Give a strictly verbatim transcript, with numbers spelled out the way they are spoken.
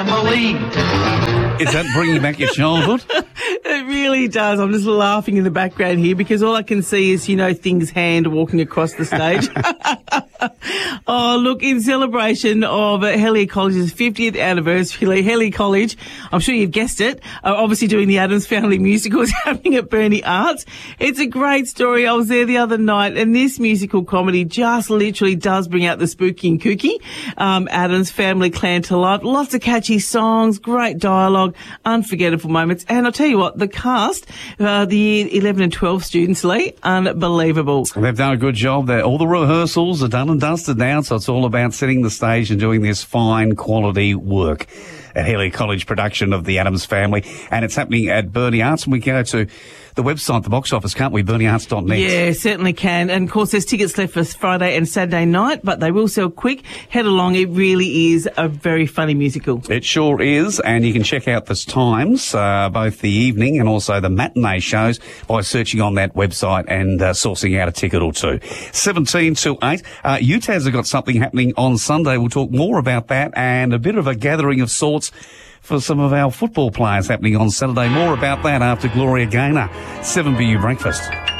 Is that bringing back your childhood? It really does. I'm just laughing in the background here because all I can see is, you know, Things Hand walking across the stage. Oh, look, in celebration of Hellyer College's fiftieth anniversary, Hellyer College, I'm sure you've guessed it, are obviously doing the Addams Family musicals happening at Burnie Arts. It's a great story. I was there the other night, and this musical comedy just literally does bring out the spooky and kooky um, Addams Family clan to life. Lots of catchy songs, great dialogue, unforgettable moments. And I'll tell you what, the cast, uh, the year eleven and twelve students, Lee, unbelievable. They've done a good job there. All the rehearsals are done and dusted now, so it's all about setting the stage and doing this fine quality work. A Hellyer College production of The Addams Family, and it's happening at Burnie Arts. And we go to the website, the box office, can't we? burnie arts dot net. Yeah, certainly can. And of course, there's tickets left for Friday and Saturday night, but they will sell quick. Head along. It really is a very funny musical. It sure is, and you can check out the times, uh, both the evening and also the matinee shows, by searching on that website and uh, sourcing out a ticket or two. seventeen to eight. Uh, U T A S have got something happening on Sunday. We'll talk more about that, and a bit of a gathering of sorts for some of our football players happening on Saturday. More about that after Gloria Gaynor. seven B U Breakfast.